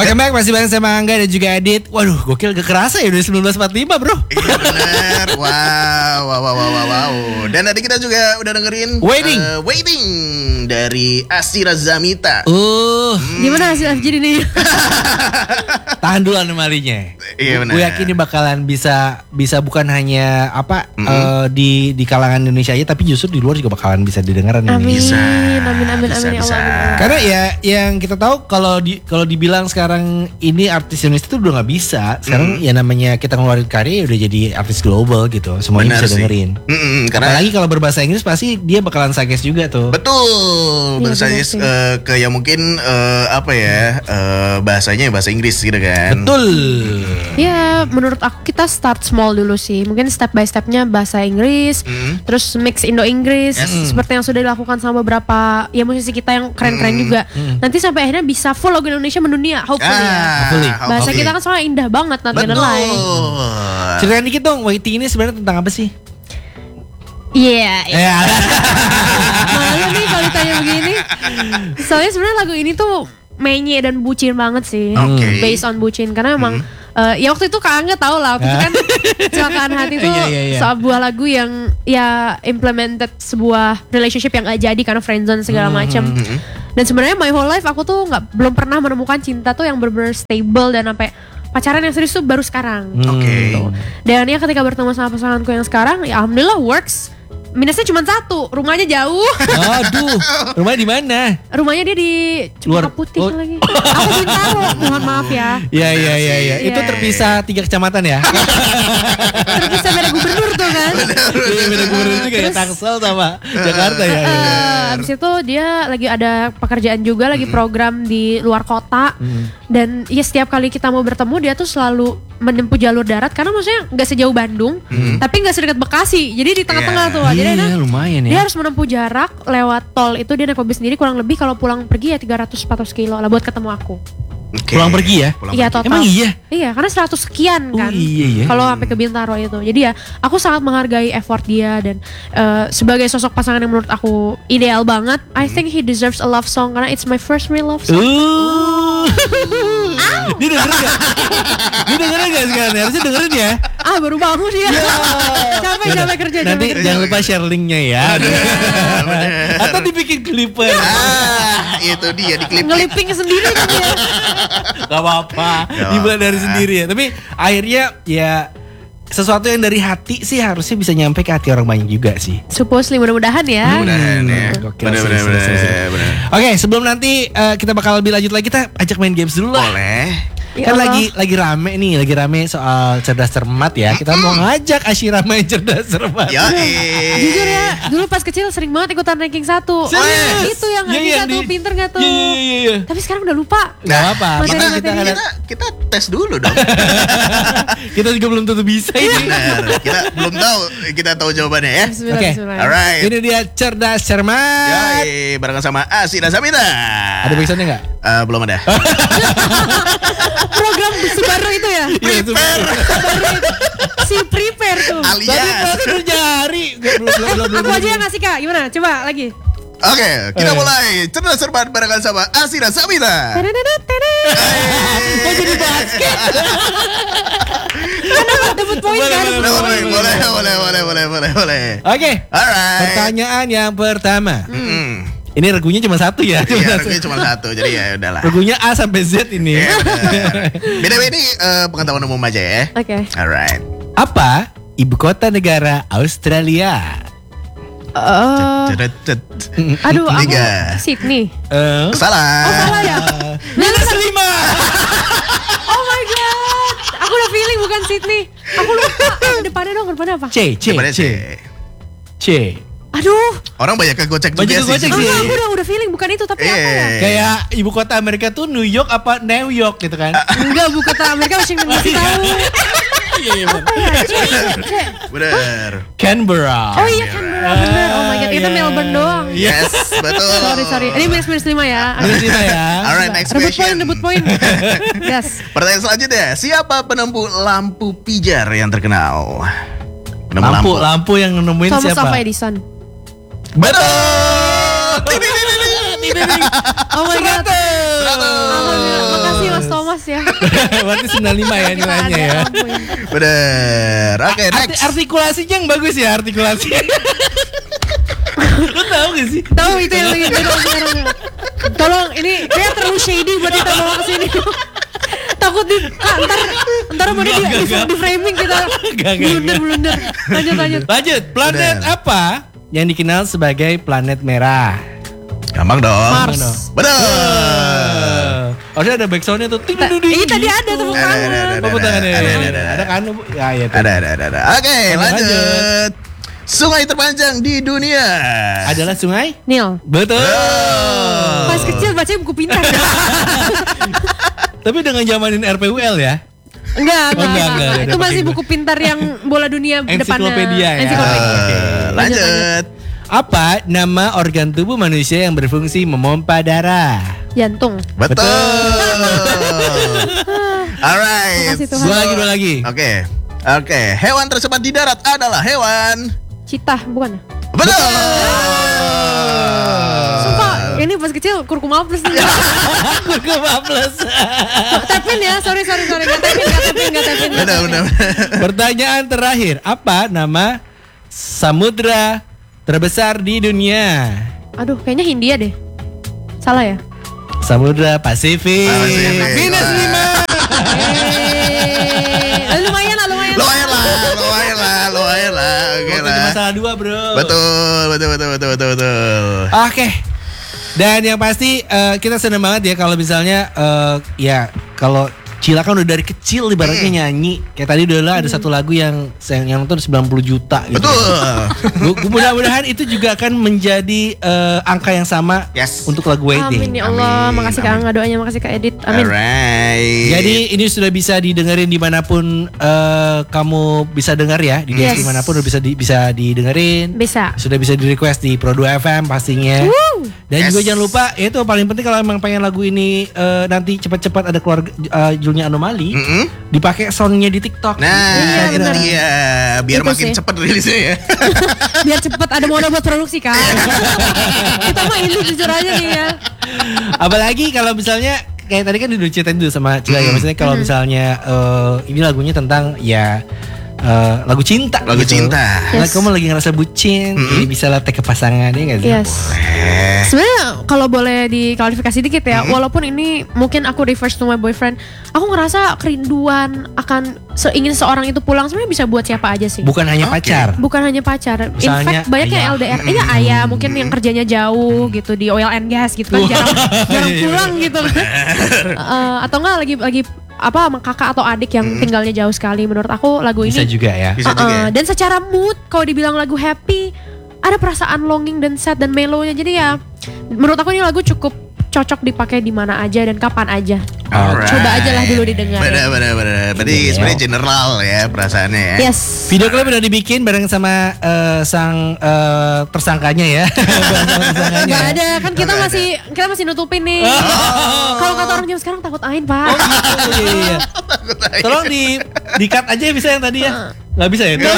Welcome back, masih bareng sama Angga dan juga Adit. Waduh, gokil, gak kerasa ya udah 1945 bro. Iya bener. Wow. Dan tadi kita juga udah dengerin Waiting dari Asira Zamita. Gimana hasil FGD nih? Tahan dulu anomalinya. Iya benar. Gue yakin ini bakalan bisa bukan hanya di kalangan Indonesia aja, tapi justru di luar juga bakalan bisa didengar nih. Amin. Bisa. Amin ya Allah. Karena ya yang kita tahu kalau dibilang sekarang ini artis Indonesia itu udah nggak bisa. Sekarang ya namanya kita ngeluarin karya udah jadi artis global gitu. Semuanya Benar bisa sih. dengerin. Karena apalagi kalau berbahasa Inggris pasti dia bakalan suggest juga tuh. betul. Bahasanya ke yang mungkin bahasanya bahasa Inggris gitu kan. Betul. Ya menurut aku kita start small dulu sih. Mungkin step by stepnya bahasa Inggris, terus mix Indo-Inggris, seperti yang sudah dilakukan sama beberapa ya musisi kita yang keren-keren juga. Nanti sampai akhirnya bisa full lagu Indonesia mendunia, hopefully ya. Bahasa kita kan soalnya indah banget nanti nilai. Ceritain dikit dong, Waiting ini sebenarnya tentang apa sih? Iya. Malu nih kalau ditanya begini. Soalnya sebenarnya lagu ini tuh menye dan bucin banget sih. Based on bucin karena emang ya waktu itu Kak Angga tau lah waktu itu kan Kecelakaan Hati itu sebuah lagu yang ya implemented sebuah relationship yang gak jadi karena friendzone segala macam. Dan sebenarnya my whole life aku tuh belum pernah menemukan cinta tuh yang bener-bener stable dan sampai pacaran yang serius tuh baru sekarang. Gitu. Dan ya ketika bertemu sama pasanganku yang sekarang ya alhamdulillah works. Minusnya cuma satu, rumahnya jauh. Aduh, rumahnya di mana? Rumahnya dia di Cempaka Putih lagi. Aku Bintaro, mohon maaf ya. Iya. Itu terpisah 3 kecamatan ya? Terpisah beda gubernur tuh kan. Iya, beda gubernur juga ya, Tangsel sama Jakarta ya. Abis itu dia lagi ada pekerjaan juga, lagi program di luar kota. Dan ya setiap kali kita mau bertemu dia tuh selalu menempuh jalur darat karena maksudnya nggak sejauh Bandung, tapi nggak sedekat Bekasi. Jadi di tengah-tengah tuh. Jadi lumayan ya. Dia harus menempuh jarak lewat tol itu dia naik mobil sendiri kurang lebih kalau pulang pergi ya 300-400 kilo lah buat ketemu aku. Pulang pergi ya? Iya total. Emang iya? Iya karena 100 sekian kan. Iya. Kalau sampai ke Bintaro itu. Jadi ya aku sangat menghargai effort dia dan sebagai sosok pasangan yang menurut aku ideal banget. I think he deserves a love song karena it's my first real love song. Dia dengerin gak? Dia dengerin gak sekarang? Harusnya dengerin ya. Baru bangun dia. Capek kerja. Nanti jangan lupa share linknya ya. Atau dibikin clipper. Itu dia di klip. Ngeliping sendiri kan dia. Gak apa-apa. Dibuat dari sendiri ya. Tapi akhirnya ya sesuatu yang dari hati sih harusnya bisa nyampe ke hati orang banyak juga sih. Supposedly mudah-mudahan ya. Mudah-mudahan ya. Bener. Oke, sebelum nanti kita bakal lebih lanjut lagi, kita ajak main games dulu lah. Boleh. Kan lagi rame soal cerdas cermat ya. Kita mau ngajak Asyira main cerdas cermat. Jujur ya, dulu pas kecil sering banget ikutan ranking 1. Itu yang nggak bisa tuh, pinter nggak tuh? Iya. Tapi sekarang udah lupa. Nggak apa. Kita tes dulu dong. Kita juga belum tentu bisa ini. Benar. Kita belum tahu. Kita tahu jawabannya ya. Oke. Alright. Ini dia cerdas cermat. Barengan sama Asira Zamita. Ada backsoundnya nggak? Belum ada. Program baru itu ya. Si prepare tuh. Alias. Baru nyari. Aku aja yang ngasih Kak. Gimana? Coba lagi. Oke, kita mulai cerdas cermat barengan sama Asira Zamita. Kok jadi basket? Karena dapat poin kan? Boleh. Oke. Alright. Pertanyaan yang pertama. Ini regunya cuma satu ya? Iya, regunya cuma satu. Jadi ya udahlah. Regunya A sampai Z ini. Beda-beda ini pengetahuan umum aja ya. Oke. Alright. Apa ibu kota negara Australia? Aduh, aku Tiga. Sydney. Salah. Salah ya? Minus 5. Oh my god. Aku udah feeling bukan Sydney. Aku lupa. Depannya dong, depannya apa? C. Aduh. Orang banyak kegocek juga sih. Aku udah feeling bukan itu tapi apa ya? Kayak ibu kota Amerika tuh New York apa New York gitu kan? Enggak, ibu kota Amerika Washington DC tahu. Iya, benar. Canberra. Oh iya Canberra, bener. Oh my god, itu Melbourne doang. Yes, betul. Sorry. Ini minus 5 ya. Alright, next question. Rebut poin. Yes. Pertanyaan selanjutnya, siapa penempuh lampu pijar yang terkenal? Lampu yang nemuin Thomas siapa? Alva Edison. Betul. ini nih. Oh my god. 100. Alhamdulillah. Makasih Mas Thomas ya. Berarti 95 ya nilainya ya. Bener. Oke, next. Artikulasinya yang bagus ya, artikulasi. Lu tahu gak sih? Tahu itu yang lagi sekarang. Tolong ini kayak terlalu shady buat kita bawa ke sini. Takut ntar mau di framing kita blunder. Lanjut. Planet apa yang dikenal sebagai planet merah? Gampang dong. Mars. Bener. Harusnya ada backsoundnya tuh. Ini tadi ada tepuk tangan. Tepuk tangannya. Ada kan? Ya, ya. Ada. Oke, lanjut. Sungai terpanjang di dunia adalah sungai Nil. Betul. Pas kecil baca buku pintar. Tapi dengan zamanin RPUL ya. Enggak. Itu masih pakai buku pintar yang bola dunia depannya. Ensiklopedia ya. Ensiklopedia. Lanjut. Apa nama organ tubuh manusia yang berfungsi memompa darah? Jantung. Betul. Alright. Dua lagi. Oke. Hewan tercepat di darat adalah hewan Citah, bukan? Betul. Sumpah, ini pas kecil kurkuma plus nih. Kurkuma plus. Tapin ya, sorry. Gak tapin. Benar. Pertanyaan terakhir, apa nama samudra terbesar di dunia? Aduh, kayaknya Hindia deh. Salah ya? Samudra Pasifik. Minus 5. Lumayan lah. Oke lah. Masalah 2 bro. Betul. Oke. Dan yang pasti kita senang banget ya kalau misalnya ya kalau Cila kan udah dari kecil ibaratnya nyanyi. Kayak tadi udah ada satu lagu yang nonton 90 juta gitu. Betul. Mudah-mudahan itu juga akan menjadi angka yang sama untuk lagu Waiting. Amin ya Allah. Makasih Kak Angga doanya, makasih Kak Edit. Amin. Alright. Jadi ini sudah bisa didengerin dimanapun kamu bisa dengar ya. Di dimanapun udah bisa didengerin. Bisa. Sudah bisa di request di Pro 2 FM pastinya. Dan juga jangan lupa itu paling penting kalau emang pengen lagu ini nanti cepat-cepat ada keluar judulnya Anomali, dipakai soundnya di TikTok. Nah, itu dia. Biar itu makin cepat rilisnya ya. Biar cepat ada modal buat produksi kan. Kita mah ini jujur aja nih ya. Apalagi kalau misalnya kayak tadi kan udah ceritain dulu sama Cila ya, maksudnya kalau misalnya ini lagunya tentang ya lagu cinta. Nah, kamu lagi ngerasa bucin, jadi bisa latih ke pasangan ya nggak sih? Boleh. Sebenarnya kalau boleh diklarifikasi dikit ya, walaupun ini mungkin aku refers to my boyfriend, aku ngerasa kerinduan akan ingin seorang itu pulang sebenarnya bisa buat siapa aja sih. Bukan hanya pacar. In Misalnya fact banyak yang LDR. Iya ayah mungkin yang kerjanya jauh gitu di oil and gas gitu kan, jarang pulang gitu. Atau enggak lagi apa sama kakak atau adik yang tinggalnya jauh sekali. Menurut aku lagu ini bisa juga ya. Dan secara mood kalau dibilang lagu happy, ada perasaan longing dan sad dan mellow-nya. Jadi ya menurut aku ini lagu cukup cocok dipakai di mana aja dan kapan aja. Coba aja lah dulu didengar. Benar. Berarti sebenarnya general ya perasaannya ya. Yes. Video klip udah dibikin bareng sama sang tersangkanya ya. Gak ada kan kita masih nutupin nih. Kalau kata orang jam sekarang takut ain Pak. Iya. Tolong di cut aja bisa yang tadi ya. Gak bisa ya?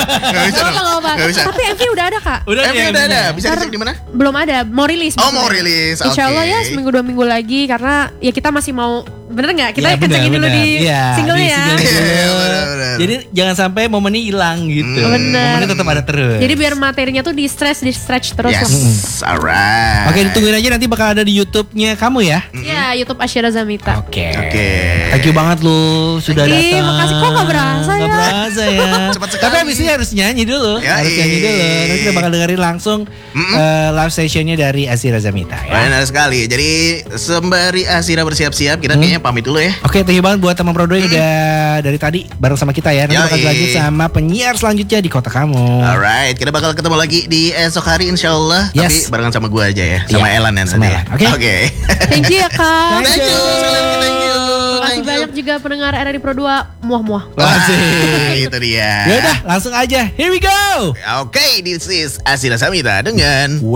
Gak bisa. Tapi MV udah ada Kak. MV udah ada. Bisa dicek di mana? Belum ada. Mau rilis. Mau rilis. Insya Allah ya seminggu 2 minggu lagi karena ya kita masih mau. Bener nggak? Kita kencengin dulu di singlenya ya. Jadi jangan sampai momennya hilang gitu. Bener. Momennya tetap ada terus. Jadi biar materinya tuh di stretch terus. Yes, alright. Oke, ditungguin aja nanti bakal ada di YouTube-nya kamu ya. Iya, YouTube Asyira Zamita. Oke. Thank you banget lu sudah datang. Makasih, kok gak berasa ya? Gak berasa ya. Cepat sekali. Tapi abis ini harus nyanyi dulu. Nanti kita bakal dengerin langsung live sessionnya dari Asyira Zamita ya. Benar sekali. Jadi sembari Asyira bersiap-siap, kita kayaknya pamit dulu ya. Oke, thank you banget buat teman Pro 2 yang udah dari tadi bareng sama kita ya. Nanti bakal lanjut sama penyiar selanjutnya di kota kamu. Alright, kita bakal ketemu lagi di esok hari insyaallah. Tapi barengan sama gue aja ya, sama Elan nanti. Oke. Thank you ya Kak. Thank you. Makasih banyak juga pendengar RRI Pro 2. Muah-muah. Itu dia. Yaudah, langsung aja. Here we go. Oke, this is Asyira Zamita dengan